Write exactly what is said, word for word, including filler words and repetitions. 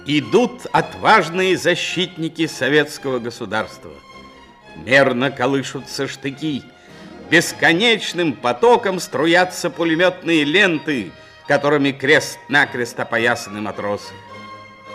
Идут отважные защитники советского государства. Мерно колышутся штыки, бесконечным потоком струятся пулеметные ленты, которыми крест-накрест опоясаны матросы.